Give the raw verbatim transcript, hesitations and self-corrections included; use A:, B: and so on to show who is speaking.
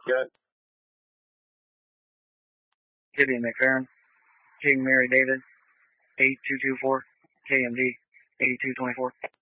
A: Good.
B: Vivian McFerrin, King Mary David, eight two two four, K M D, eighty-two twenty-four.